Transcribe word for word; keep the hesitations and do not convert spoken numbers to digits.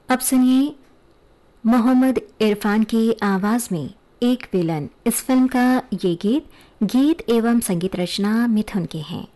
अब सुनिए मोहम्मद इरफान की आवाज में एक विलन, इस फिल्म का ये गीत गीत एवं संगीत रचना मिथुन के हैं।